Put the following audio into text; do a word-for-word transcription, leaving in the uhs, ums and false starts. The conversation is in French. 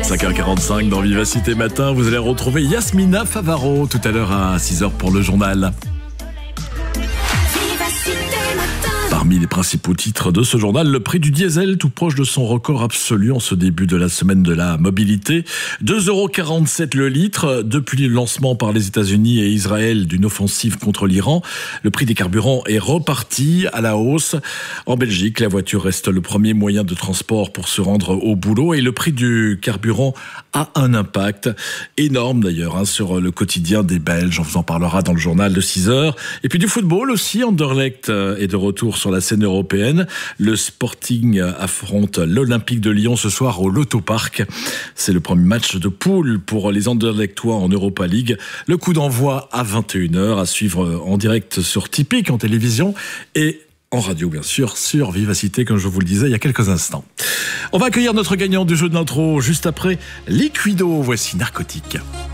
cinq heures quarante-cinq dans Vivacité Matin, vous allez retrouver Yasmina Favaro tout à l'heure à six heures pour le journal. Parmi les principaux titres de ce journal, le prix du diesel tout proche de son record absolu en ce début de la semaine de la mobilité. deux euros quarante-sept le litre. Depuis le lancement par les États-Unis et Israël d'une offensive contre l'Iran, le prix des carburants est reparti à la hausse. En Belgique, la voiture reste le premier moyen de transport pour se rendre au boulot et le prix du carburant a un impact énorme d'ailleurs hein, sur le quotidien des Belges. On vous en parlera dans le journal de six heures. Et puis du football aussi, Anderlecht est de retour sur la scène européenne. Le Sporting affronte l'Olympique de Lyon ce soir au Loto Park. C'est le premier match de poule pour les Anderlechtois en Europa League. Le coup d'envoi à vingt et une heures à suivre en direct sur Tipeee en télévision et en radio bien sûr sur Vivacité comme je vous le disais il y a quelques instants. On va accueillir notre gagnant du jeu de l'intro juste après Liquido. Voici Narcotique.